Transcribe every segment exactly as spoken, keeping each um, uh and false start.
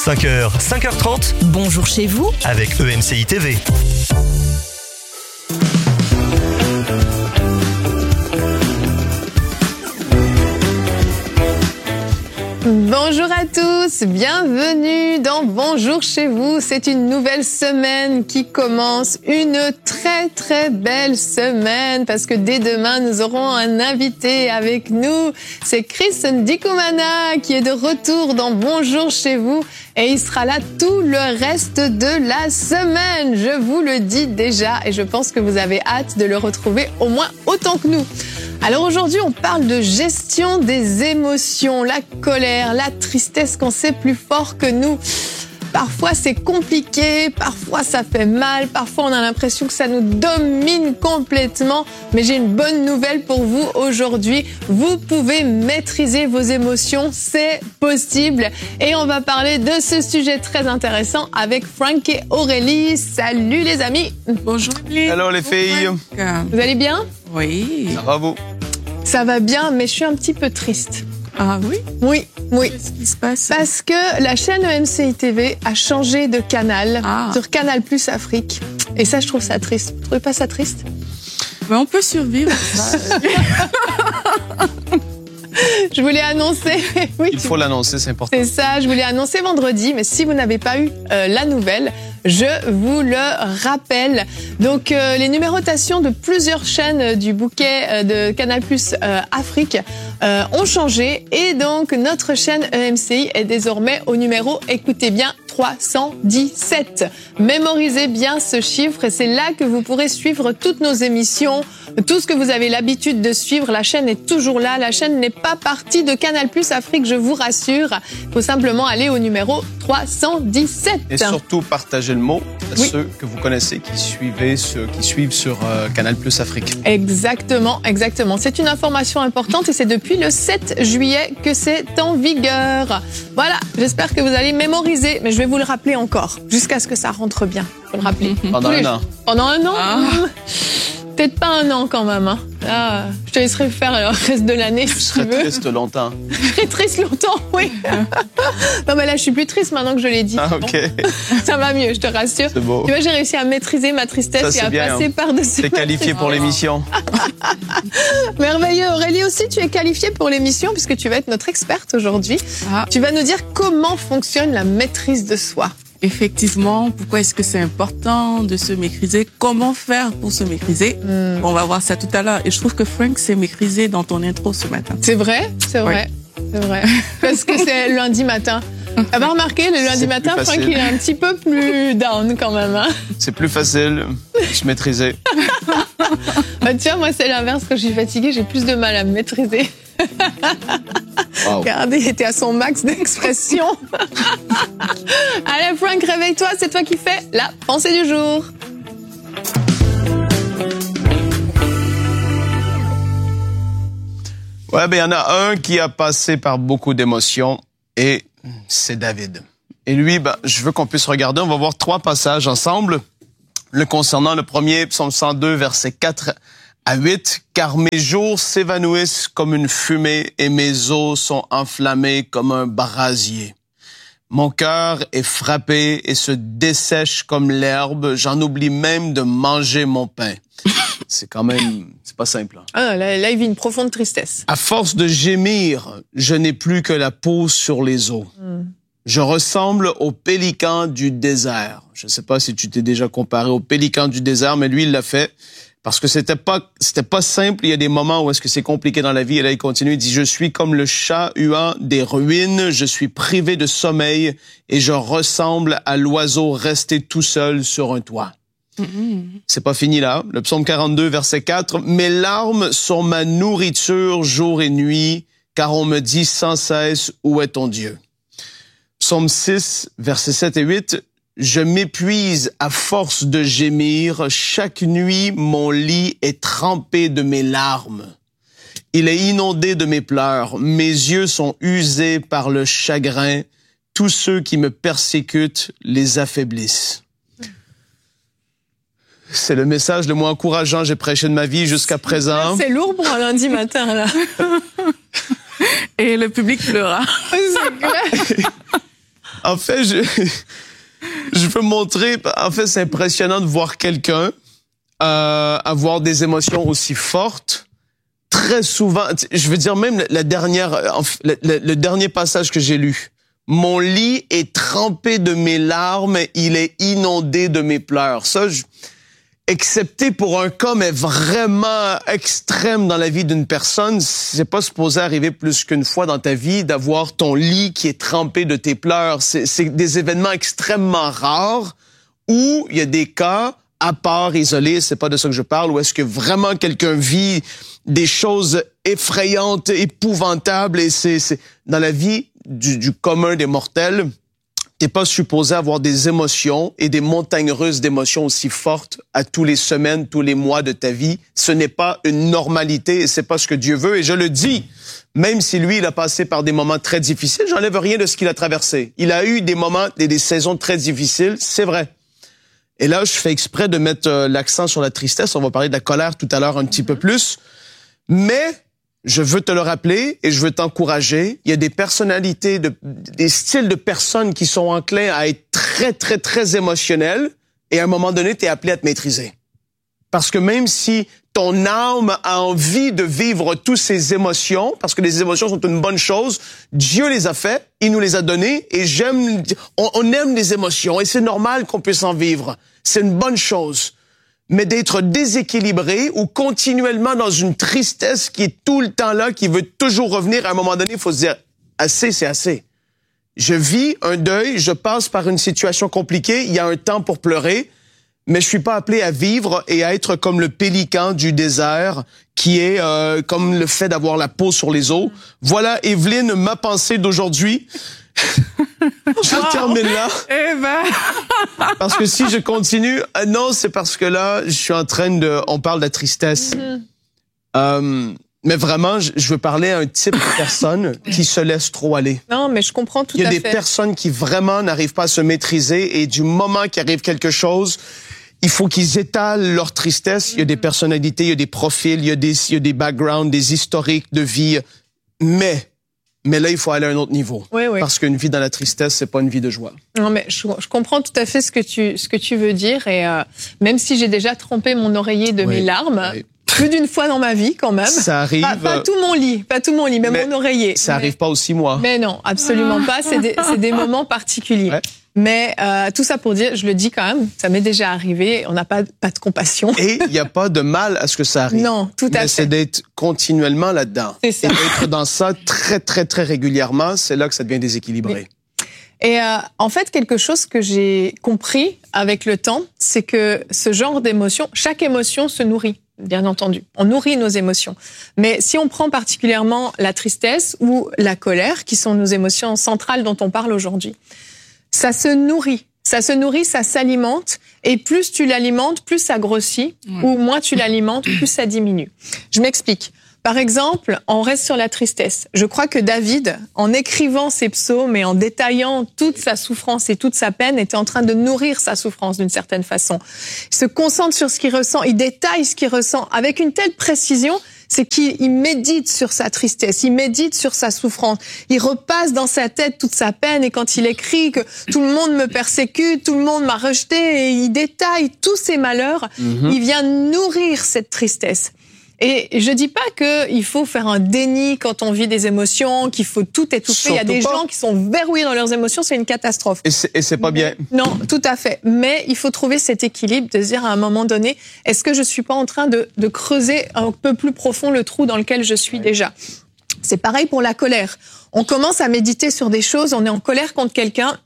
cinq heures, cinq heures trente, Bonjour chez vous. avec E M C I T V. Bonjour à tous, bienvenue dans Bonjour chez vous. C'est une nouvelle semaine qui commence, une très très belle semaine parce que dès demain nous aurons un invité avec nous. C'est Chris Ndikumana qui est de retour dans Bonjour chez vous et il sera là tout le reste de la semaine. Je vous le dis déjà et je pense que vous avez hâte de le retrouver au moins autant que nous. Alors aujourd'hui, on parle de gestion des émotions, la colère, la tristesse quand c'est plus fort que nous. Parfois, c'est compliqué, parfois ça fait mal, parfois on a l'impression que ça nous domine complètement. Mais j'ai une bonne nouvelle pour vous aujourd'hui. Vous pouvez maîtriser vos émotions, c'est possible. Et on va parler de ce sujet très intéressant avec Frank et Aurélie. Salut les amis. Bonjour les Hello les filles. Vous allez bien? Oui. Ça va vous? Ça va bien, mais je suis un petit peu triste. Ah oui? Oui, oui. Qu'est-ce qui se passe? Parce que la chaîne E M C I T V a changé de canal Ah. sur Canal Plus Afrique. Et ça, je trouve ça triste. Vous trouvez pas ça triste? Mais on peut survivre. Je voulais annoncer. Oui, Il tu- faut l'annoncer, c'est important. c'est ça. Je voulais annoncer vendredi, mais si vous n'avez pas eu euh, la nouvelle, je vous le rappelle. Donc, euh, les numérotations de plusieurs chaînes euh, du bouquet euh, de Canal Plus euh, Afrique euh, ont changé. Et donc, notre chaîne E M C I est désormais au numéro, écoutez bien, trois cent dix-sept. Mémorisez bien ce chiffre et c'est là que vous pourrez suivre toutes nos émissions, tout ce que vous avez l'habitude de suivre. La chaîne est toujours là. La chaîne n'est pas partie de Canal Plus Afrique, je vous rassure. Il faut simplement aller au numéro trois cent dix-sept. Et surtout, partagez le mot à Oui. ceux que vous connaissez qui, suivez, ceux qui suivent sur euh, Canal Plus Afrique. Exactement, exactement. C'est une information importante et c'est depuis le sept juillet que c'est en vigueur. Voilà, j'espère que vous allez mémoriser, mais je vais vous le rappeler encore, jusqu'à ce que ça rentre bien. Faut le rappeler. Pendant Tous les un jours. an. Pendant un an Ah. mmh. Peut-être pas un an quand même. Hein. Là, je te laisserai faire le reste de l'année Je si tu serais veux. triste longtemps. Très triste longtemps, oui. Non mais là, je suis plus triste maintenant que je l'ai dit. Ah, c'est bon. ok. Ça va mieux, je te rassure. C'est beau. Tu vois, j'ai réussi à maîtriser ma tristesse Ça, et c'est à bien, passer hein. par-dessus. T'es ma qualifié pour l'émission. Merveilleux. Aurélie aussi, tu es qualifiée pour l'émission puisque tu vas être notre experte aujourd'hui. Ah, Tu vas nous dire comment fonctionne la maîtrise de soi. effectivement, pourquoi est-ce que c'est important de se maîtriser? Comment faire pour se maîtriser? Hmm. On va voir ça tout à l'heure. Et je trouve que Frank s'est maîtrisé dans ton intro ce matin. C'est vrai, c'est vrai, c'est vrai. Parce que c'est lundi matin. T'as pas remarqué, le lundi C'est matin, plus Franck, facile. il est un petit peu plus down quand même. Hein. C'est plus facile de se maîtriser. Bah, tu vois, moi, c'est l'inverse. Quand je suis fatiguée, j'ai plus de mal à me maîtriser. Wow. Regardez, il était à son max d'expression. Allez, Franck, réveille-toi. C'est toi qui fais la pensée du jour. Ouais, ben il y en a un qui a passé par beaucoup d'émotions et c'est David. Et lui, ben, je veux qu'on puisse regarder. On va voir trois passages ensemble. Le concernant, le premier, Psaume cent deux, versets quatre à huit. « Car mes jours s'évanouissent comme une fumée et mes os sont enflammés comme un brasier. Mon cœur est frappé et se dessèche comme l'herbe. J'en oublie même de manger mon pain. » C'est quand même, c'est pas simple. Hein? Ah, là, là, il vit une profonde tristesse. À force de gémir, je n'ai plus que la peau sur les os. Mm. Je ressemble au pélican du désert. Je ne sais pas si tu t'es déjà comparé au pélican du désert, mais lui, il l'a fait parce que c'était pas, c'était pas simple. Il y a des moments où est-ce que c'est compliqué dans la vie. Et là, il continue. Il dit, je suis comme le chat huant des ruines. Je suis privé de sommeil et je ressemble à l'oiseau resté tout seul sur un toit. C'est pas fini là. Le psaume quarante-deux, verset quatre. Mes larmes sont ma nourriture jour et nuit, car on me dit sans cesse, où est ton Dieu? Psaume six, versets sept et huit. Je m'épuise à force de gémir. Chaque nuit, mon lit est trempé de mes larmes. Il est inondé de mes pleurs. Mes yeux sont usés par le chagrin. Tous ceux qui me persécutent les affaiblissent. C'est le message le moins encourageant que j'ai prêché de ma vie jusqu'à présent. C'est lourd pour un lundi matin, là. Et le public pleura. C'est clair. En fait, je, je veux montrer, en fait, c'est impressionnant de voir quelqu'un euh, avoir des émotions aussi fortes. Très souvent, je veux dire même la dernière, le, le, le dernier passage que j'ai lu. Mon lit est trempé de mes larmes, il est inondé de mes pleurs. Ça, je, excepté pour un cas, mais vraiment extrême dans la vie d'une personne, c'est pas supposé arriver plus qu'une fois dans ta vie d'avoir ton lit qui est trempé de tes pleurs. C'est, c'est des événements extrêmement rares où il y a des cas à part, isolés, c'est pas de ça que je parle, où est-ce que vraiment quelqu'un vit des choses effrayantes, épouvantables, et c'est, c'est dans la vie du, du commun des mortels, t'es pas supposé avoir des émotions et des montagnes russes d'émotions aussi fortes à tous les semaines, tous les mois de ta vie. Ce n'est pas une normalité et c'est pas ce que Dieu veut. Et je le dis, même si lui, il a passé par des moments très difficiles, j'enlève rien de ce qu'il a traversé. Il a eu des moments et des saisons très difficiles, c'est vrai. Et là, je fais exprès de mettre euh, l'accent sur la tristesse. On va parler de la colère tout à l'heure un petit peu plus. Mais je veux te le rappeler et je veux t'encourager. Il y a des personnalités, de, des styles de personnes qui sont enclins à être très, très, très émotionnels. Et à un moment donné, tu es appelé à te maîtriser. Parce que même si ton âme a envie de vivre toutes ces émotions, parce que les émotions sont une bonne chose, Dieu les a fait, il nous les a données, et j'aime, on, on aime les émotions, et c'est normal qu'on puisse en vivre. C'est une bonne chose. Mais d'être déséquilibré ou continuellement dans une tristesse qui est tout le temps là, qui veut toujours revenir, à un moment donné, il faut se dire, assez, c'est assez. Je vis un deuil, je passe par une situation compliquée, il y a un temps pour pleurer, mais je suis pas appelé à vivre et à être comme le pélican du désert, qui est euh, comme le fait d'avoir la peau sur les os. Voilà, Evelyne, ma pensée d'aujourd'hui. Je wow. termine là. Eh ben. Parce que si je continue, euh, non, c'est parce que là, je suis en train de, on parle de la tristesse. Mm-hmm. Euh, mais vraiment, je, je veux parler à un type de personne qui se laisse trop aller. Non, mais je comprends tout à fait. Il y a des fait. personnes qui vraiment n'arrivent pas à se maîtriser et du moment qu'il arrive quelque chose, il faut qu'ils étalent leur tristesse. Il y a des personnalités, il y a des profils, il y a des, il y a des backgrounds, des historiques de vie. Mais, mais là, il faut aller à un autre niveau. Oui, oui. Parce qu'une vie dans la tristesse, c'est pas une vie de joie. Non, mais je, je comprends tout à fait ce que tu, ce que tu veux dire. Et euh, même si j'ai déjà trempé mon oreiller de oui, mes larmes, oui. plus d'une fois dans ma vie, quand même. Ça arrive. Pas, pas tout mon lit, pas tout mon lit, mais, mais mon oreiller. Ça mais, arrive pas aussi, moi. Mais non, absolument pas. C'est des, c'est des moments particuliers. Ouais. Mais euh, tout ça pour dire, je le dis quand même, ça m'est déjà arrivé, on n'a pas, pas de compassion. Et il n'y a pas de mal à ce que ça arrive. Non, tout à Mais fait. c'est d'être continuellement là-dedans. C'est ça. Et d'être dans ça très, très, très régulièrement, c'est là que ça devient déséquilibré. Oui. Et euh, en fait, quelque chose que j'ai compris avec le temps, c'est que ce genre d'émotion, chaque émotion se nourrit, bien entendu. On nourrit nos émotions. Mais si on prend particulièrement la tristesse ou la colère, qui sont nos émotions centrales dont on parle aujourd'hui, ça se nourrit. Ça se nourrit, ça s'alimente. Et plus tu l'alimentes, plus ça grossit. Ouais. Ou moins tu l'alimentes, plus ça diminue. Je m'explique. Par exemple, on reste sur la tristesse. Je crois que David, en écrivant ses psaumes et en détaillant toute sa souffrance et toute sa peine, était en train de nourrir sa souffrance d'une certaine façon. Il se concentre sur ce qu'il ressent, il détaille ce qu'il ressent avec une telle précision, c'est qu'il médite sur sa tristesse, il médite sur sa souffrance, il repasse dans sa tête toute sa peine, et quand il écrit que tout le monde me persécute, tout le monde m'a rejeté, et il détaille tous ses malheurs, mm-hmm. il vient nourrir cette tristesse. Et je dis pas que il faut faire un déni quand on vit des émotions, qu'il faut tout étouffer. Surtout il y a des pas. gens qui sont verrouillés dans leurs émotions, c'est une catastrophe. Et c'est, et c'est pas bien. Non, tout à fait. Mais il faut trouver cet équilibre, de se dire à un moment donné, est-ce que je suis pas en train de, de creuser un peu plus profond le trou dans lequel je suis déjà? C'est pareil pour la colère. On commence à méditer sur des choses, on est en colère contre quelqu'un.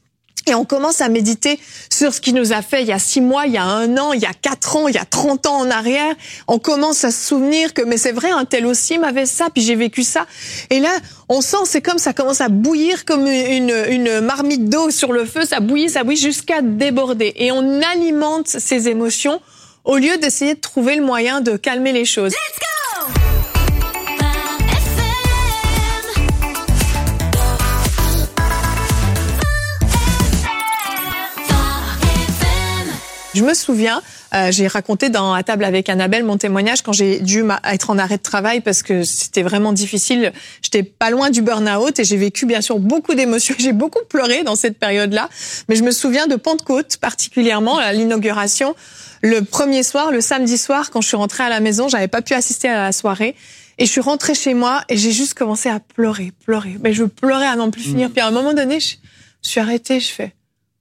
Et on commence à méditer sur ce qu'il nous a fait il y a six mois, il y a un an, il y a quatre ans, il y a trente ans en arrière. On commence à se souvenir que, mais c'est vrai, un tel aussi m'avait ça, puis j'ai vécu ça. Et là, on sent, c'est comme ça commence à bouillir comme une, une marmite d'eau sur le feu, ça bouillit, ça bouillit jusqu'à déborder. Et on alimente ces émotions au lieu d'essayer de trouver le moyen de calmer les choses. Let's go! Je me souviens, euh, j'ai raconté dans À table avec Annabelle mon témoignage quand j'ai dû être en arrêt de travail parce que c'était vraiment difficile. J'étais pas loin du burn-out et j'ai vécu bien sûr beaucoup d'émotions. J'ai beaucoup pleuré dans cette période-là. Mais je me souviens de Pentecôte particulièrement, à l'inauguration. Le premier soir, le samedi soir, quand je suis rentrée à la maison, j'avais pas pu assister à la soirée. Et je suis rentrée chez moi et j'ai juste commencé à pleurer, pleurer. Mais je pleurais à n'en plus finir. Mmh. Puis à un moment donné, je, je suis arrêtée, je fais...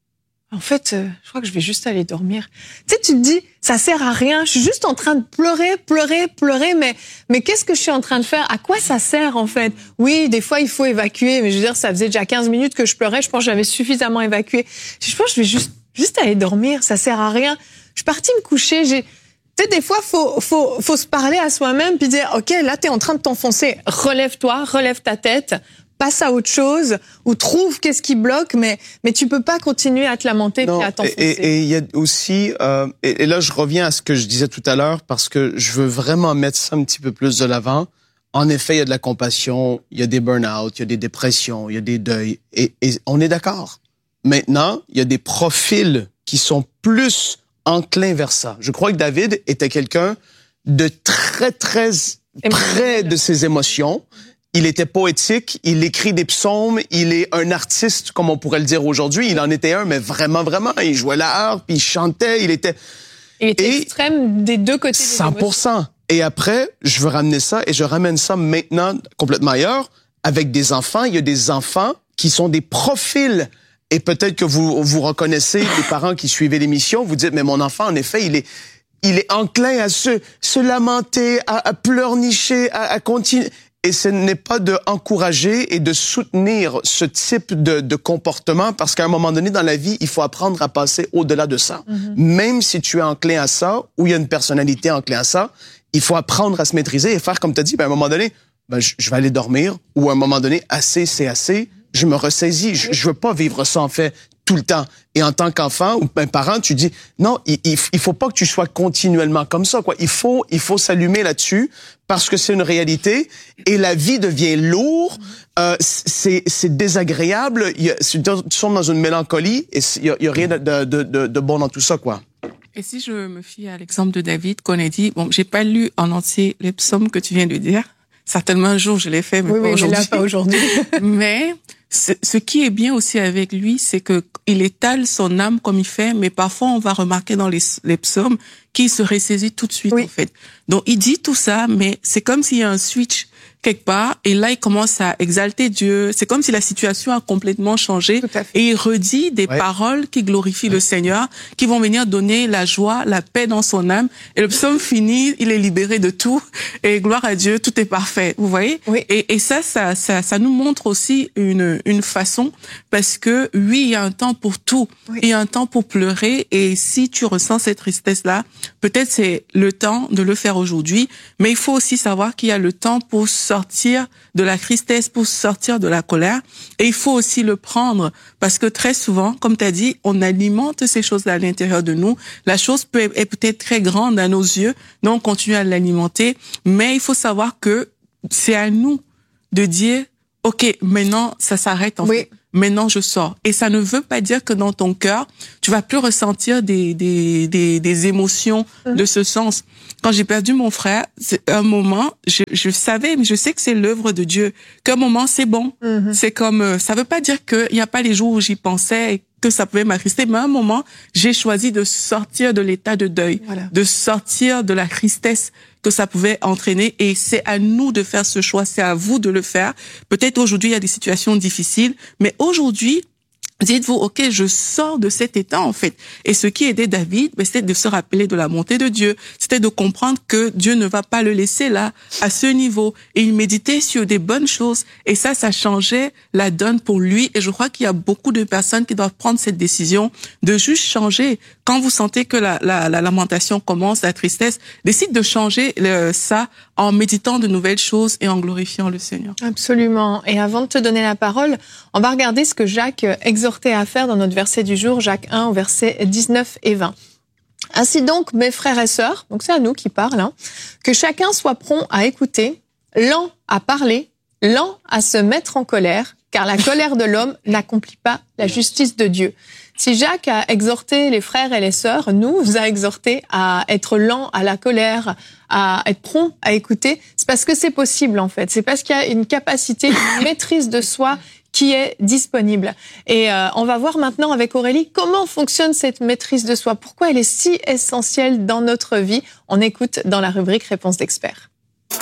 En fait, euh, je crois que je vais juste aller dormir. Tu sais, tu te dis, ça sert à rien. Je suis juste en train de pleurer, pleurer, pleurer. Mais, mais qu'est-ce que je suis en train de faire? À quoi ça sert, en fait? Oui, des fois, il faut évacuer. Mais je veux dire, ça faisait déjà quinze minutes que je pleurais. Je pense que j'avais suffisamment évacué. Je pense que je vais juste, juste aller dormir. Ça sert à rien. Je suis partie me coucher. J'ai, tu sais, des fois, faut, faut, faut se parler à soi-même puis dire, OK, là, t'es en train de t'enfoncer. Relève-toi, relève ta tête. Passe à autre chose, ou trouve qu'est-ce qui bloque, mais mais tu peux pas continuer à te lamenter non, et à t'enfoncer. Et il y a aussi, euh, et, et là je reviens à ce que je disais tout à l'heure, parce que je veux vraiment mettre ça un petit peu plus de l'avant. En effet, il y a de la compassion, il y a des burn-out, il y a des dépressions, il y a des deuils, et, et on est d'accord. Maintenant, il y a des profils qui sont plus enclins vers ça. Je crois que David était quelqu'un de très, très près de ses émotions. Il était poétique, il écrit des psaumes, il est un artiste, comme on pourrait le dire aujourd'hui. Il en était un, mais vraiment, vraiment. Il jouait la harpe, il chantait, il était... Il était et extrême des deux côtés des cent pour cent. Émotions. Et après, je veux ramener ça, et je ramène ça maintenant complètement ailleurs. Avec des enfants, il y a des enfants qui sont des profils. Et peut-être que vous vous reconnaissez, les parents qui suivaient l'émission, vous dites, mais mon enfant, en effet, il est... il est enclin à se, se lamenter, à, à pleurnicher, à, à continuer... Et ce n'est pas de encourager et de soutenir ce type de, de comportement, parce qu'à un moment donné dans la vie, il faut apprendre à passer au-delà de ça. Mm-hmm. Même si tu es enclin à ça, ou il y a une personnalité enclin à ça, il faut apprendre à se maîtriser et faire comme tu as dit, ben à un moment donné, ben je, je vais aller dormir, ou à un moment donné, assez, c'est assez, je me ressaisis. Je, je veux pas vivre ça, en fait, tout le temps. Et en tant qu'enfant ou un parent, tu dis non, il, il, il faut pas que tu sois continuellement comme ça, quoi. Il faut, il faut s'allumer là-dessus parce que c'est une réalité et la vie devient lourde. Euh, c'est, c'est désagréable. Il y a, tu tombes dans une mélancolie et il y a, il y a rien de, de, de, de bon dans tout ça, quoi. Et si je me fie à l'exemple de David qu'on a dit, bon, j'ai pas lu en entier les psaumes que tu viens de dire. Certainement un jour je l'ai fait, mais oui, pas oui, aujourd'hui. Mais là, pas aujourd'hui. Mais ce, ce qui est bien aussi avec lui, c'est que il étale son âme comme il fait, mais parfois on va remarquer dans les, les psaumes qu'il se ressaisit tout de suite, oui. en fait. Donc il dit tout ça, mais c'est comme s'il y a un switch quelque part, et là il commence à exalter Dieu. C'est comme si la situation a complètement changé, et il redit des ouais. paroles qui glorifient ouais. le Seigneur, qui vont venir donner la joie, la paix dans son âme. Et le psaume finit, il est libéré de tout, et gloire à Dieu, tout est parfait. Vous voyez? Oui. Et, et ça, ça, ça, ça nous montre aussi une, une façon, parce que oui, il y a un temps pour tout, oui. il y a un temps pour pleurer, et si tu ressens cette tristesse-là, peut-être c'est le temps de le faire aujourd'hui, mais il faut aussi savoir qu'il y a le temps pour sortir de la tristesse, pour sortir de la colère. Et il faut aussi le prendre parce que très souvent, comme tu as dit, on alimente ces choses-là à l'intérieur de nous. La chose peut être peut-être très grande à nos yeux, donc on continue à l'alimenter. Mais il faut savoir que c'est à nous de dire, OK, maintenant, ça s'arrête en oui. fait. Maintenant, je sors. Et ça ne veut pas dire que dans ton cœur, tu vas plus ressentir des des des, des émotions mmh. de ce sens. Quand j'ai perdu mon frère, c'est un moment, je, je savais, mais je sais que c'est l'œuvre de Dieu. Qu'un moment, c'est bon. Mmh. C'est comme, ça veut pas dire qu'il n'y a pas les jours où j'y pensais et que ça pouvait m'attrister, mais à un moment, j'ai choisi de sortir de l'état de deuil, voilà. de sortir de la tristesse que ça pouvait entraîner, et c'est à nous de faire ce choix, c'est à vous de le faire. Peut-être aujourd'hui, il y a des situations difficiles, mais aujourd'hui, dites-vous, OK, je sors de cet état, en fait. Et ce qui aidait David, ben, c'était de se rappeler de la bonté de Dieu. C'était de comprendre que Dieu ne va pas le laisser là, à ce niveau. Et il méditait sur des bonnes choses. Et ça, ça changeait la donne pour lui. Et je crois qu'il y a beaucoup de personnes qui doivent prendre cette décision de juste changer. Quand vous sentez que la, la, la lamentation commence, la tristesse, décide de changer le, ça en méditant de nouvelles choses et en glorifiant le Seigneur. Absolument. Et avant de te donner la parole, on va regarder ce que Jacques exhortait à faire dans notre verset du jour, Jacques un, au verset dix-neuf et vingt. Ainsi donc, mes frères et sœurs, donc c'est à nous qui parle, hein, que chacun soit prompt à écouter, lent à parler, lent à se mettre en colère, car la colère de l'homme n'accomplit pas la justice de Dieu. Si Jacques a exhorté les frères et les sœurs, nous a exhorté à être lent à la colère, à être prompt à écouter, c'est parce que c'est possible en fait. C'est parce qu'il y a une capacité, une maîtrise de soi qui est disponible. Et euh, on va voir maintenant avec Aurélie comment fonctionne cette maîtrise de soi, pourquoi elle est si essentielle dans notre vie. On écoute dans la rubrique Réponse d'experts.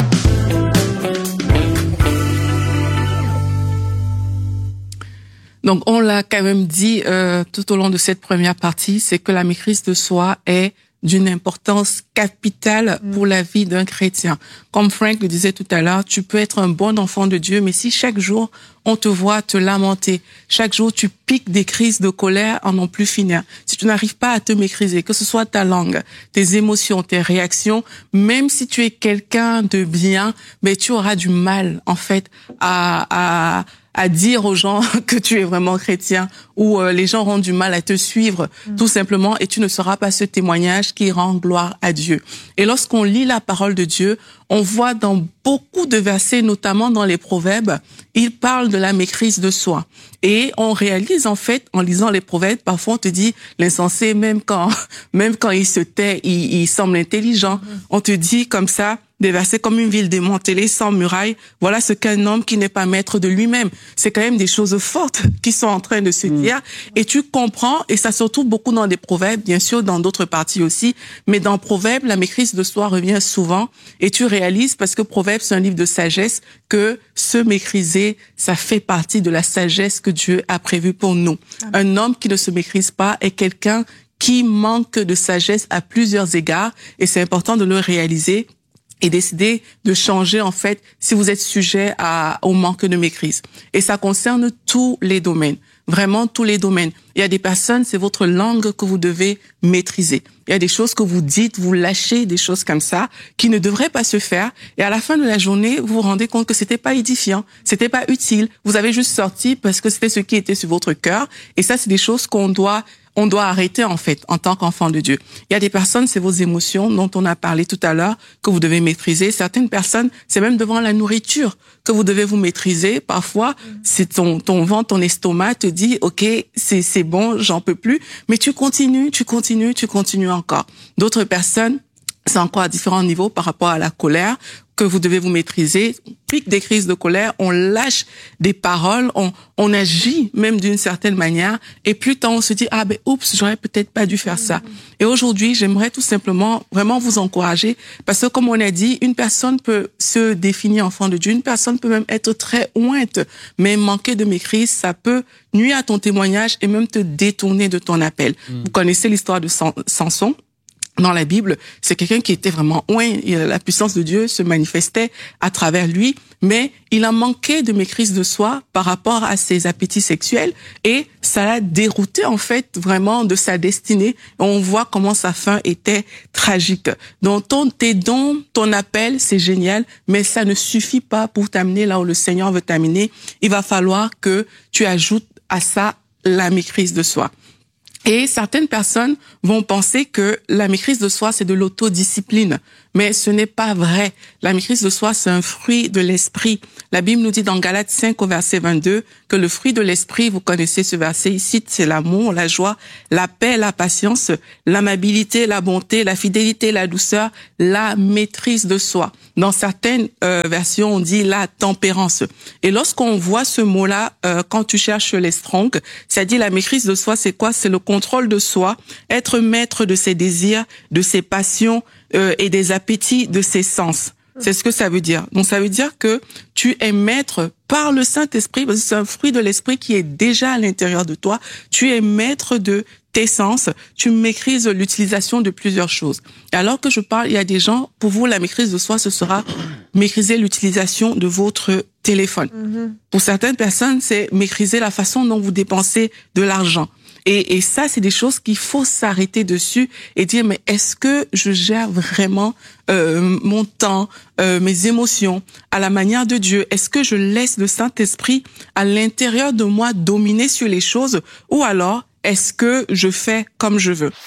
Donc, on l'a quand même dit euh, tout au long de cette première partie, c'est que la maîtrise de soi est d'une importance capitale pour la vie d'un chrétien. Comme Frank le disait tout à l'heure, tu peux être un bon enfant de Dieu, mais si chaque jour on te voit te lamenter, chaque jour tu piques des crises de colère en n'en plus finir, si tu n'arrives pas à te maîtriser, que ce soit ta langue, tes émotions, tes réactions, même si tu es quelqu'un de bien, mais tu auras du mal en fait à à à dire aux gens que tu es vraiment chrétien, ou euh, les gens auront du mal à te suivre, mmh. tout simplement, et tu ne seras pas ce témoignage qui rend gloire à Dieu. Et lorsqu'on lit la parole de Dieu, on voit dans beaucoup de versets, notamment dans les Proverbes, il parle de la maîtrise de soi. Et on réalise, en fait, en lisant les Proverbes, parfois on te dit, l'insensé, même quand, même quand il se tait, il, il semble intelligent. Mmh. On te dit comme ça, des versets comme une ville démantelée sans muraille. Voilà ce qu'un homme qui n'est pas maître de lui-même. C'est quand même des choses fortes qui sont en train de se dire. Mmh. Et tu comprends, et ça se retrouve beaucoup dans des Proverbes, bien sûr, dans d'autres parties aussi. Mais dans Proverbes, la maîtrise de soi revient souvent. Et tu réalises, parce que Proverbes, c'est un livre de sagesse, que se maîtriser, ça fait partie de la sagesse que Dieu a prévue pour nous. Mmh. Un homme qui ne se maîtrise pas est quelqu'un qui manque de sagesse à plusieurs égards. Et c'est important de le réaliser et décider de changer, en fait, si vous êtes sujet à, au manque de maîtrise. Et ça concerne tous les domaines, vraiment tous les domaines. Il y a des personnes, c'est votre langue que vous devez maîtriser. Il y a des choses que vous dites, vous lâchez, des choses comme ça, qui ne devraient pas se faire. Et à la fin de la journée, vous vous rendez compte que c'était pas édifiant, c'était pas utile. Vous avez juste sorti parce que c'était ce qui était sur votre cœur. Et ça, c'est des choses qu'on doit on doit arrêter, en fait, en tant qu'enfant de Dieu. Il y a des personnes, c'est vos émotions dont on a parlé tout à l'heure, que vous devez maîtriser. Certaines personnes, c'est même devant la nourriture que vous devez vous maîtriser. Parfois, c'est ton, ton ventre, ton estomac te dit, OK, c'est, c'est bon, j'en peux plus. Mais tu continues, tu continues, tu continues encore. D'autres personnes, c'est encore à différents niveaux par rapport à la colère que vous devez vous maîtriser. On pique des crises de colère, on lâche des paroles, on, on agit même d'une certaine manière. Et plus tard, on se dit, ah ben, oups, j'aurais peut-être pas dû faire ça. Et aujourd'hui, j'aimerais tout simplement vraiment vous encourager parce que comme on a dit, une personne peut se définir enfant de Dieu, une personne peut même être très ointe, mais manquer de maîtrise, ça peut nuire à ton témoignage et même te détourner de ton appel. Mmh. Vous connaissez l'histoire de Samson. Dans la Bible, c'est quelqu'un qui était vraiment oint. La puissance de Dieu se manifestait à travers lui, mais il a manqué de maîtrise de soi par rapport à ses appétits sexuels et ça l'a dérouté en fait vraiment de sa destinée. On voit comment sa fin était tragique. Donc ton, tes dons, ton appel, c'est génial, mais ça ne suffit pas pour t'amener là où le Seigneur veut t'amener. Il va falloir que tu ajoutes à ça la maîtrise de soi. Et certaines personnes vont penser que la maîtrise de soi, c'est de l'autodiscipline. Mais ce n'est pas vrai. La maîtrise de soi, c'est un fruit de l'esprit. La Bible nous dit dans Galates cinq au verset vingt-deux que le fruit de l'esprit, vous connaissez ce verset ici, c'est l'amour, la joie, la paix, la patience, l'amabilité, la bonté, la fidélité, la douceur, la maîtrise de soi. Dans certaines euh, versions, on dit la tempérance. Et lorsqu'on voit ce mot-là, euh, quand tu cherches les Strong, ça dit la maîtrise de soi, c'est quoi? C'est le contrôle de soi, être maître de ses désirs, de ses passions, Euh, et des appétits de ses sens. C'est ce que ça veut dire. Donc ça veut dire que tu es maître par le Saint-Esprit, parce que c'est un fruit de l'Esprit qui est déjà à l'intérieur de toi. Tu es maître de tes sens. Tu maîtrises l'utilisation de plusieurs choses. Et alors que je parle, il y a des gens, pour vous, la maîtrise de soi, ce sera maîtriser l'utilisation de votre téléphone. Mm-hmm. Pour certaines personnes, c'est maîtriser la façon dont vous dépensez de l'argent. Et, et ça, c'est des choses qu'il faut s'arrêter dessus et dire, mais est-ce que je gère vraiment euh, mon temps, euh, mes émotions à la manière de Dieu? Est-ce que je laisse le Saint-Esprit à l'intérieur de moi dominer sur les choses? Ou alors, est-ce que je fais comme je veux?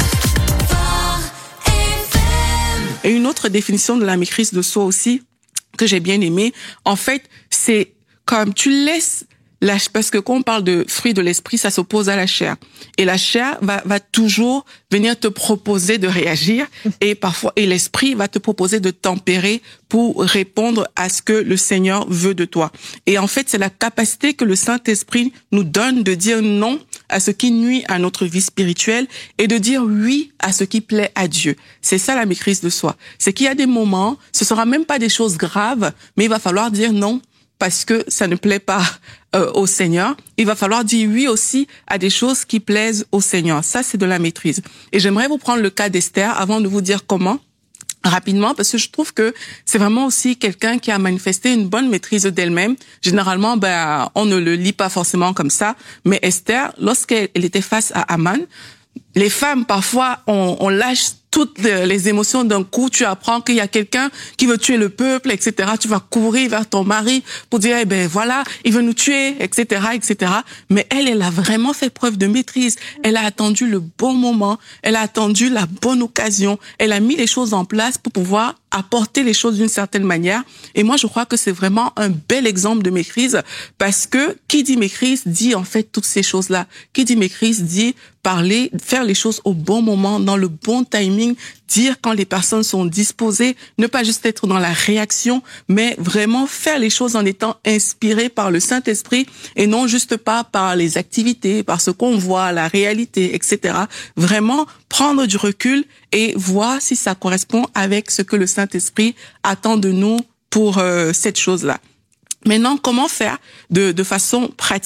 Et une autre définition de la maîtrise de soi aussi, que j'ai bien aimé. En fait, c'est comme tu laisses la, parce que quand on parle de fruits de l'esprit, ça s'oppose à la chair. Et la chair va, va toujours venir te proposer de réagir et parfois, et l'esprit va te proposer de tempérer pour répondre à ce que le Seigneur veut de toi. Et en fait, c'est la capacité que le Saint-Esprit nous donne de dire non à ce qui nuit à notre vie spirituelle et de dire oui à ce qui plaît à Dieu. C'est ça la maîtrise de soi. C'est qu'il y a des moments, ce sera même pas des choses graves, mais il va falloir dire non parce que ça ne plaît pas euh, au Seigneur. Il va falloir dire oui aussi à des choses qui plaisent au Seigneur. Ça, c'est de la maîtrise. Et j'aimerais vous prendre le cas d'Esther avant de vous dire comment, rapidement, parce que je trouve que c'est vraiment aussi quelqu'un qui a manifesté une bonne maîtrise d'elle-même. Généralement, ben, on ne le lit pas forcément comme ça, mais Esther, lorsqu'elle était face à Haman, les femmes, parfois, on, on lâche toutes les émotions d'un coup. Tu apprends qu'il y a quelqu'un qui veut tuer le peuple, et cetera. Tu vas courir vers ton mari pour dire, eh ben voilà, il veut nous tuer, et cetera, et cetera. Mais elle, elle a vraiment fait preuve de maîtrise. Elle a attendu le bon moment. Elle a attendu la bonne occasion. Elle a mis les choses en place pour pouvoir apporter les choses d'une certaine manière. Et moi, je crois que c'est vraiment un bel exemple de maîtrise parce que qui dit maîtrise dit en fait toutes ces choses-là. Qui dit maîtrise dit parler, faire les choses au bon moment, dans le bon timing, dire quand les personnes sont disposées, ne pas juste être dans la réaction, mais vraiment faire les choses en étant inspiré par le Saint-Esprit et non juste pas par les activités, par ce qu'on voit, la réalité, et cetera. Vraiment prendre du recul et voir si ça correspond avec ce que le Saint-Esprit attend de nous pour euh, cette chose-là. Maintenant, comment faire de, de façon pratique ?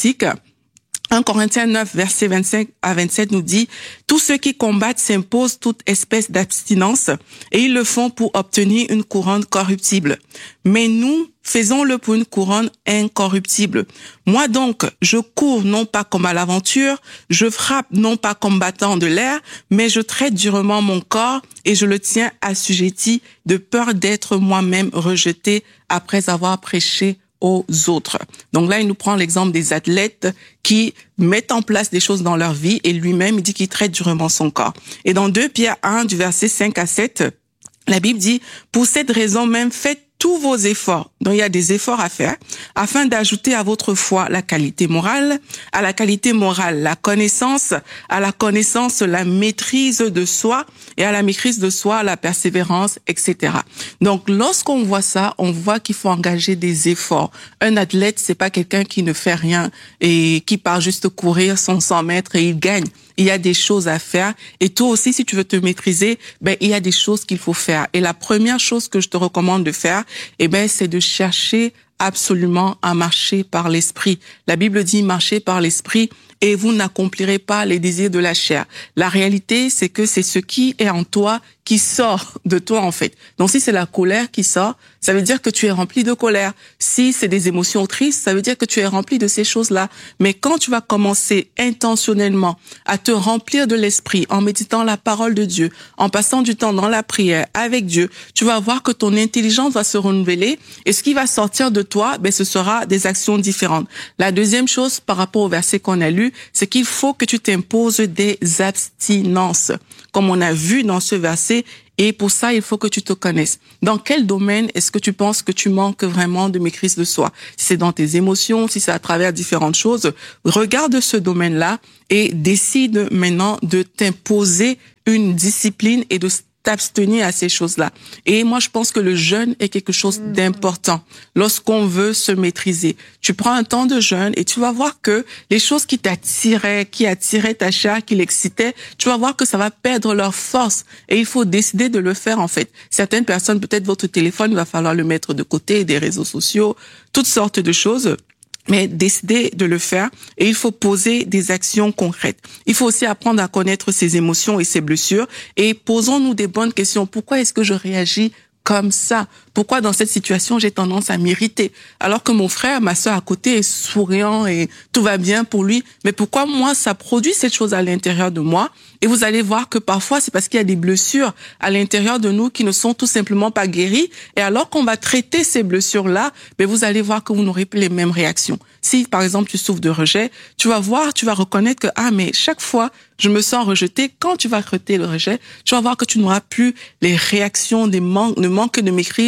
un Corinthiens neuf, verset vingt-cinq à vingt-sept nous dit « Tous ceux qui combattent s'imposent toute espèce d'abstinence et ils le font pour obtenir une couronne corruptible. Mais nous, faisons-le pour une couronne incorruptible. Moi donc, je cours non pas comme à l'aventure, je frappe non pas comme battant de l'air, mais je traite durement mon corps et je le tiens assujetti de peur d'être moi-même rejeté après avoir prêché aux autres. » Donc là, il nous prend l'exemple des athlètes qui mettent en place des choses dans leur vie et lui-même, il dit qu'il traite durement son corps. Et dans deux Pierre un, du verset cinq à sept, la Bible dit « Pour cette raison même, faites tous vos efforts. » Donc il y a des efforts à faire afin d'ajouter à votre foi la qualité morale, à la qualité morale la connaissance, à la connaissance la maîtrise de soi et à la maîtrise de soi la persévérance, et cetera. Donc lorsqu'on voit ça, on voit qu'il faut engager des efforts. Un athlète, c'est pas quelqu'un qui ne fait rien et qui part juste courir son cent mètres et il gagne. Il y a des choses à faire et toi aussi, si tu veux te maîtriser, ben il y a des choses qu'il faut faire. Et la première chose que je te recommande de faire, eh ben c'est de chercher absolument à marcher par l'esprit. La Bible dit marcher par l'esprit et vous n'accomplirez pas les désirs de la chair. La réalité, c'est que c'est ce qui est en toi qui sort de toi, en fait. Donc, si c'est la colère qui sort, ça veut dire que tu es rempli de colère. Si c'est des émotions tristes, ça veut dire que tu es rempli de ces choses-là. Mais quand tu vas commencer intentionnellement à te remplir de l'esprit, en méditant la parole de Dieu, en passant du temps dans la prière avec Dieu, tu vas voir que ton intelligence va se renouveler et ce qui va sortir de toi, ben, ce sera des actions différentes. La deuxième chose par rapport au verset qu'on a lu, c'est qu'il faut que tu t'imposes des abstinences, comme on a vu dans ce verset, et pour ça, il faut que tu te connaisses. Dans quel domaine est-ce que tu penses que tu manques vraiment de maîtrise de soi? Si c'est dans tes émotions, si c'est à travers différentes choses, regarde ce domaine-là et décide maintenant de t'imposer une discipline et de t'abstenir à ces choses-là. Et moi, je pense que le jeûne est quelque chose d'important lorsqu'on veut se maîtriser. Tu prends un temps de jeûne et tu vas voir que les choses qui t'attiraient, qui attiraient ta chair, qui l'excitaient, tu vas voir que ça va perdre leur force et il faut décider de le faire en fait. Certaines personnes, peut-être votre téléphone, il va falloir le mettre de côté, des réseaux sociaux, toutes sortes de choses. Mais décider de le faire et il faut poser des actions concrètes. Il faut aussi apprendre à connaître ses émotions et ses blessures et posons-nous des bonnes questions. Pourquoi est-ce que je réagis comme ça? Pourquoi dans cette situation j'ai tendance à m'irriter alors que mon frère, ma sœur à côté est souriant et tout va bien pour lui? Mais pourquoi moi ça produit cette chose à l'intérieur de moi? Et vous allez voir que parfois c'est parce qu'il y a des blessures à l'intérieur de nous qui ne sont tout simplement pas guéries. Et alors qu'on va traiter ces blessures-là, ben vous allez voir que vous n'aurez plus les mêmes réactions. Si par exemple tu souffres de rejet, tu vas voir, tu vas reconnaître que ah mais chaque fois je me sens rejeté. Quand tu vas traiter le rejet, tu vas voir que tu n'auras plus les réactions des manques, de manque de maîtrise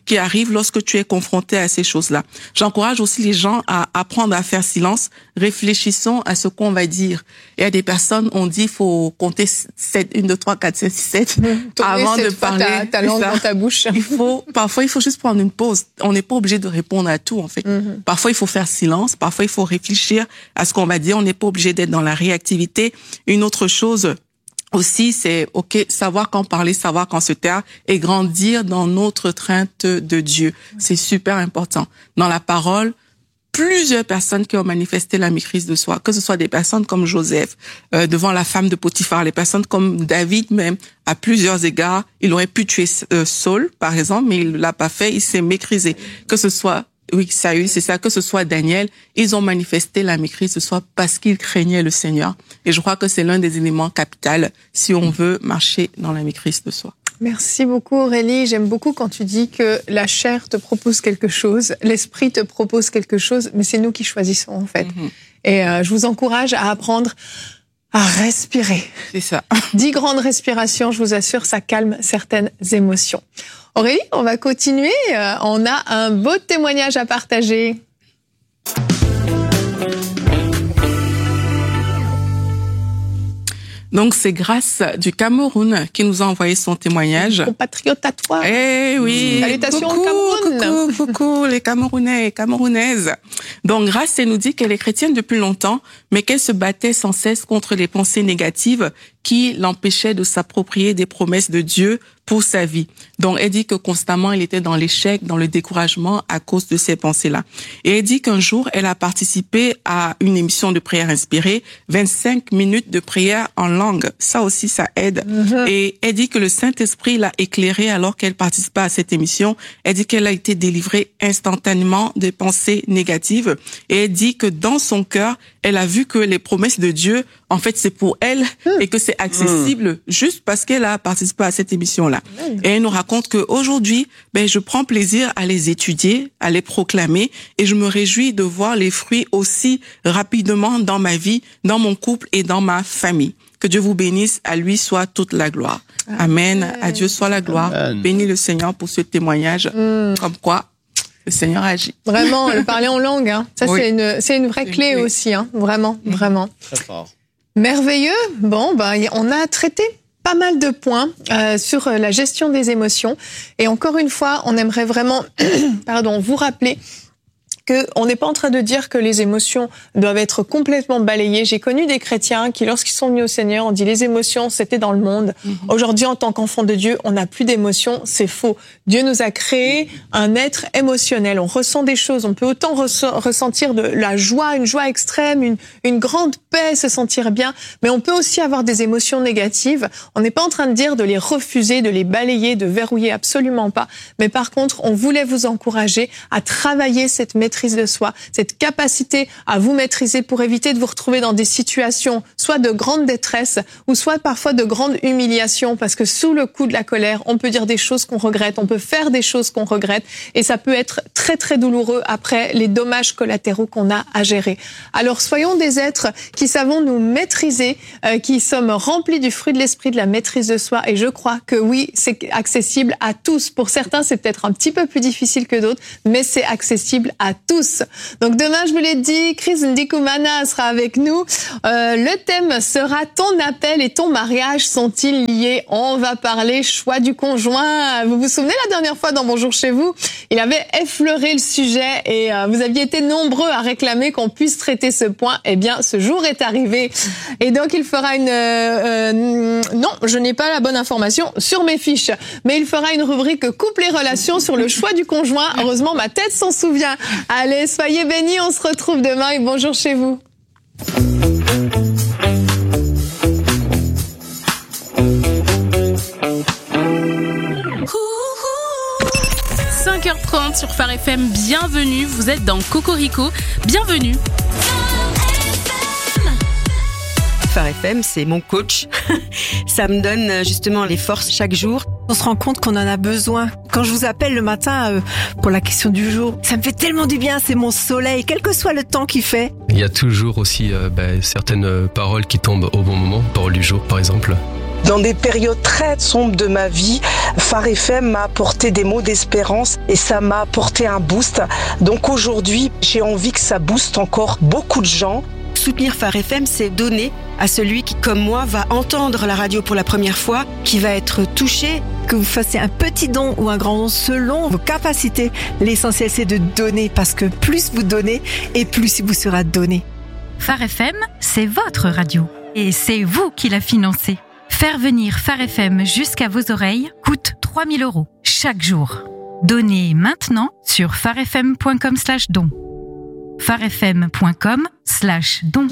qui arrivent lorsque tu es confronté à ces choses-là. J'encourage aussi les gens à apprendre à faire silence. Réfléchissons à ce qu'on va dire. Il y a des personnes, on dit, faut compter sept, une, deux, trois, quatre, cinq, six, sept avant de parler. Ta, ta langue dans ta bouche. Il faut, parfois, il faut juste prendre une pause. On n'est pas obligé de répondre à tout, en fait. Mm-hmm. Parfois, il faut faire silence. Parfois, il faut réfléchir à ce qu'on va dire. On n'est pas obligé d'être dans la réactivité. Une autre chose aussi, c'est ok, savoir quand parler, savoir quand se taire et grandir dans notre crainte de Dieu. C'est super important. Dans la parole, plusieurs personnes qui ont manifesté la maîtrise de soi, que ce soit des personnes comme Joseph, euh, devant la femme de Potiphar, les personnes comme David même, à plusieurs égards, il aurait pu tuer euh, Saul, par exemple, mais il l'a pas fait, il s'est maîtrisé. Que ce soit Oui, Saül, c'est ça, que ce soit Daniel, ils ont manifesté la maîtrise de soi parce qu'ils craignaient le Seigneur. Et je crois que c'est l'un des éléments capitaux si on veut marcher dans la maîtrise de soi. Merci beaucoup Aurélie. J'aime beaucoup quand tu dis que la chair te propose quelque chose, l'esprit te propose quelque chose, mais c'est nous qui choisissons en fait. Mm-hmm. Et euh, je vous encourage à apprendre à respirer. C'est ça. Dix grandes respirations, je vous assure, ça calme certaines émotions. Aurélie, on va continuer. Euh, on a un beau témoignage à partager. Donc, c'est Grâce du Cameroun qui nous a envoyé son témoignage. Compatriote à toi. Eh oui. Salutations coucou, au Cameroun. Coucou, coucou, les Camerounais et Camerounaises. Donc, Grâce, elle nous dit qu'elle est chrétienne depuis longtemps, mais qu'elle se battait sans cesse contre les pensées négatives qui l'empêchaient de s'approprier des promesses de Dieu pour sa vie. Donc, elle dit que constamment, elle était dans l'échec, dans le découragement à cause de ces pensées-là. Et elle dit qu'un jour, elle a participé à une émission de prière inspirée, vingt-cinq minutes de prière en langue. Ça aussi, ça aide. Mm-hmm. Et elle dit que le Saint-Esprit l'a éclairée alors qu'elle participait à cette émission. Elle dit qu'elle a été délivrée instantanément des pensées négatives. Et elle dit que dans son cœur, elle a vu que les promesses de Dieu, en fait, c'est pour elle mm. et que c'est accessible mm. juste parce qu'elle a participé à cette émission-là. Mm. Et elle nous raconte qu'aujourd'hui, ben, je prends plaisir à les étudier, à les proclamer et je me réjouis de voir les fruits aussi rapidement dans ma vie, dans mon couple et dans ma famille. Que Dieu vous bénisse, à lui soit toute la gloire. Amen. Amen. À Dieu soit la gloire. Amen. Bénis le Seigneur pour ce témoignage. Mm. Comme quoi, le Seigneur agit. Vraiment, le parler en langue, hein. Ça, oui. c'est une, c'est une vraie clé oui. aussi, hein. Vraiment, mmh. vraiment. Très fort. Merveilleux. Bon, bah, on a traité pas mal de points euh, sur la gestion des émotions. Et encore une fois, on aimerait vraiment, pardon, vous rappeler que on n'est pas en train de dire que les émotions doivent être complètement balayées. J'ai connu des chrétiens qui, lorsqu'ils sont venus au Seigneur, ont dit les émotions, c'était dans le monde. Mm-hmm. Aujourd'hui, en tant qu'enfant de Dieu, on n'a plus d'émotions. C'est faux. Dieu nous a créé un être émotionnel. On ressent des choses. On peut autant re- ressentir de la joie, une joie extrême, une, une grande paix, se sentir bien. Mais on peut aussi avoir des émotions négatives. On n'est pas en train de dire de les refuser, de les balayer, de verrouiller, absolument pas. Mais par contre, on voulait vous encourager à travailler cette maîtrise de soi, cette capacité à vous maîtriser pour éviter de vous retrouver dans des situations soit de grande détresse ou soit parfois de grande humiliation, parce que sous le coup de la colère, on peut dire des choses qu'on regrette, on peut faire des choses qu'on regrette et ça peut être très très douloureux après les dommages collatéraux qu'on a à gérer. Alors soyons des êtres qui savons nous maîtriser, euh, qui sommes remplis du fruit de l'esprit de la maîtrise de soi, et je crois que oui, c'est accessible à tous. Pour certains, c'est peut-être un petit peu plus difficile que d'autres, mais c'est accessible à tous. Donc demain, je vous l'ai dit, Chris Ndikumana sera avec nous. Euh, le thème sera ton appel et ton mariage sont-ils liés? On va parler choix du conjoint. Vous vous souvenez la dernière fois dans Bonjour chez vous, il avait effleuré le sujet et euh, vous aviez été nombreux à réclamer qu'on puisse traiter ce point. Eh bien, ce jour est arrivé. Et donc, il fera une... Euh, euh, non, je n'ai pas la bonne information sur mes fiches, mais il fera une rubrique couple et relations sur le choix du conjoint. Heureusement, ma tête s'en souvient. Allez, soyez bénis, on se retrouve demain et bonjour chez vous. cinq heures trente sur Phare F M, bienvenue, vous êtes dans Cocorico, bienvenue. Phare F M, c'est mon coach. Ça me donne justement les forces chaque jour. On se rend compte qu'on en a besoin. Quand je vous appelle le matin euh, pour la question du jour, ça me fait tellement du bien, c'est mon soleil, quel que soit le temps qu'il fait. Il y a toujours aussi euh, bah, certaines paroles qui tombent au bon moment, parole du jour par exemple. Dans des périodes très sombres de ma vie, Phare F M m'a apporté des mots d'espérance et ça m'a apporté un boost. Donc aujourd'hui, j'ai envie que ça booste encore beaucoup de gens. Soutenir Phare F M, c'est donner à celui qui, comme moi, va entendre la radio pour la première fois, qui va être touché. Que vous fassiez un petit don ou un grand don selon vos capacités. L'essentiel, c'est de donner parce que plus vous donnez et plus il vous sera donné. Phare F M, c'est votre radio et c'est vous qui la financez. Faire venir Phare F M jusqu'à vos oreilles coûte trois mille euros chaque jour. Donnez maintenant sur pharefm.com slash don. pharefm.com slash don.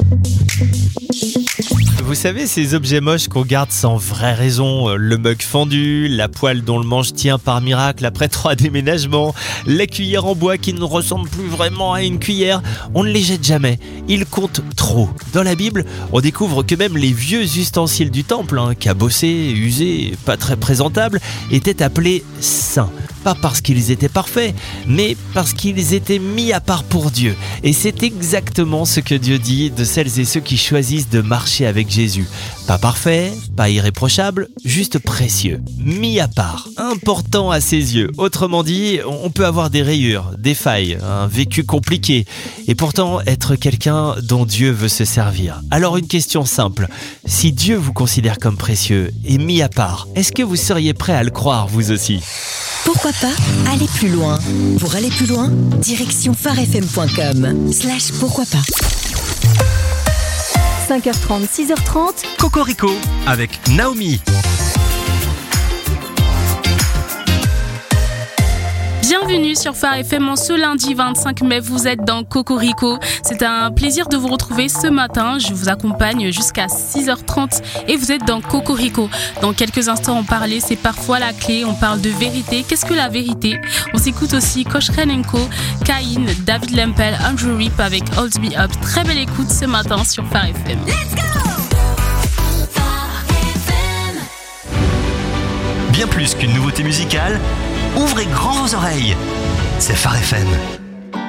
Vous savez, ces objets moches qu'on garde sans vraie raison, le mug fendu, la poêle dont le manche tient par miracle après trois déménagements, la cuillère en bois qui ne ressemble plus vraiment à une cuillère, on ne les jette jamais. Ils comptent trop. Dans la Bible, on découvre que même les vieux ustensiles du temple, hein, cabossés, usés, pas très présentables, étaient appelés saints. Pas parce qu'ils étaient parfaits, mais parce qu'ils étaient mis à part pour Dieu. Et c'est exactement ce que Dieu dit de celles et ceux qui choisissent de marcher avec Jésus. Pas parfait, pas irréprochable, juste précieux, mis à part, important à ses yeux. Autrement dit, on peut avoir des rayures, des failles, un vécu compliqué, et pourtant être quelqu'un dont Dieu veut se servir. Alors une question simple, si Dieu vous considère comme précieux et mis à part, est-ce que vous seriez prêt à le croire vous aussi ? Pourquoi pas aller plus loin? Pour aller plus loin, direction pharefm.com slash pourquoi pas. cinq heures trente, six heures trente. Cocorico avec Naomi. Bienvenue sur Phare F M en ce lundi vingt-cinq mai, vous êtes dans Cocorico. C'est un plaisir de vous retrouver ce matin, je vous accompagne jusqu'à six heures trente et vous êtes dans Cocorico. Dans quelques instants on parlait, c'est parfois la clé, on parle de vérité. Qu'est-ce que la vérité? On s'écoute aussi Kosh Renenko, Caïn, David Lempel, Andrew Rip avec Hold Me Up. Très belle écoute ce matin sur Phare F M. Let's go! Bien plus qu'une nouveauté musicale, ouvrez grand vos oreilles. C'est Phare F M.